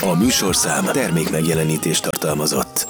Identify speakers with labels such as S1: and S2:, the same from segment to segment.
S1: A műsorszám termék megjelenítést tartalmazott.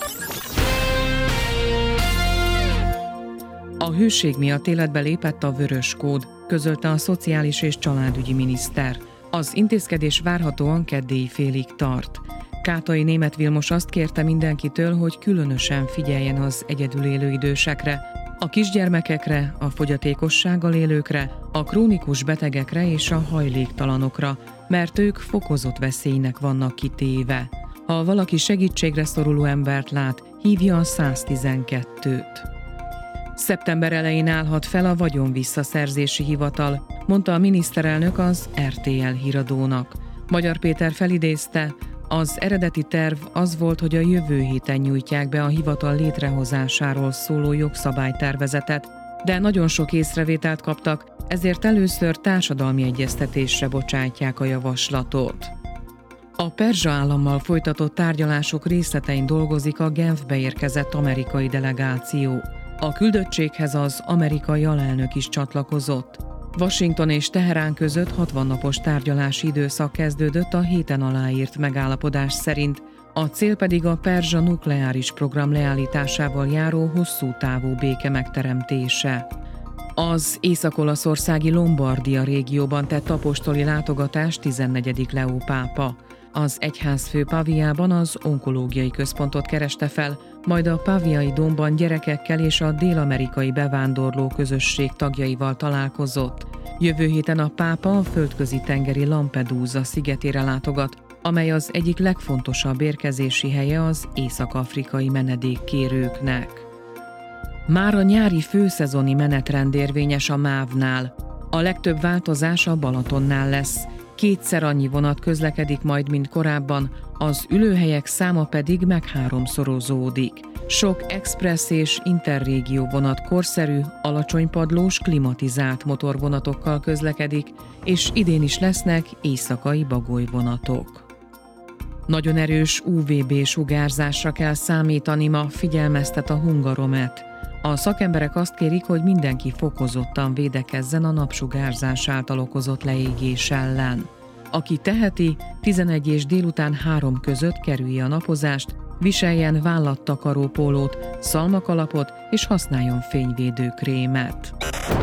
S2: A hőség miatt életbe lépett a vörös kód, közölte a Szociális és Családügyi miniszter. Az intézkedés várhatóan keddéi félig tart. Kátai Németh Vilmos azt kérte mindenkitől, hogy különösen figyeljen az egyedül élő idősekre, a kisgyermekekre, a fogyatékossággal élőkre, a krónikus betegekre és a hajléktalanokra, mert ők fokozott veszélynek vannak kitéve. Ha valaki segítségre szoruló embert lát, hívja a 112-t. Szeptember elején állhat fel a vagyonvisszaszerzési hivatal, mondta a miniszterelnök az RTL híradónak. Magyar Péter felidézte, az eredeti terv az volt, hogy a jövő héten nyújtják be a hivatal létrehozásáról szóló jogszabálytervezetet, de nagyon sok észrevételt kaptak, ezért először társadalmi egyeztetésre bocsátják a javaslatot. A perzsa állammal folytatott tárgyalások részletein dolgozik a Genfbe érkezett amerikai delegáció. A küldöttséghez az amerikai alelnök is csatlakozott. Washington és Teherán között 60 napos tárgyalási időszak kezdődött a héten aláírt megállapodás szerint, a cél pedig a perzsa nukleáris program leállításával járó hosszú távú béke megteremtése. Az észak-olaszországi Lombardia régióban tett apostoli látogatást 14. Leó pápa. Az egyházfő Paviában az onkológiai központot kereste fel, majd a Paviai Dómban gyerekekkel és a dél-amerikai bevándorló közösség tagjaival találkozott. Jövő héten a pápa a földközi tengeri Lampedusa szigetére látogat, amely az egyik legfontosabb érkezési helye az észak-afrikai menedékkérőknek. Már a nyári főszezoni menetrend érvényes a MÁV-nál. A legtöbb változás a Balatonnál lesz. 2-szer annyi vonat közlekedik majd, mint korábban, az ülőhelyek száma pedig meg-háromszorozódik. Sok express és interrégió vonat korszerű, alacsonypadlós, klimatizált motorvonatokkal közlekedik, és idén is lesznek éjszakai bagolyvonatok. Nagyon erős UVB-sugárzásra kell számítani ma, figyelmeztet a Hungaromet. A szakemberek azt kérik, hogy mindenki fokozottan védekezzen a napsugárzás által okozott leégés ellen. Aki teheti, 11 és délután 3 között kerülje a napozást, viseljen vállattakaró pólót, szalmakalapot és használjon fényvédő krémet.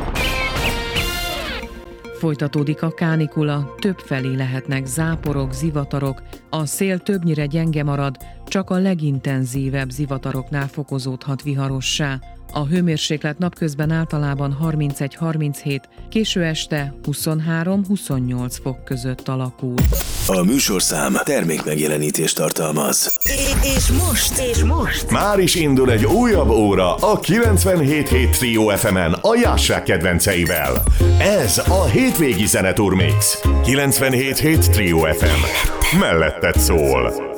S2: Folytatódik a kánikula, többfelé lehetnek záporok, zivatarok, a szél többnyire gyenge marad, csak a legintenzívebb zivataroknál fokozódhat viharossá. A hőmérséklet napközben általában 31-37, késő este 23-28 fok között alakul.
S1: A műsorszám termék megjelenítést tartalmaz.
S3: És most
S4: már is indul egy újabb óra a 97.7 Trio FM-en a Jássák kedvenceivel. Ez a hétvégi zeneturmix. 97.7 Trio FM. Melletted szól.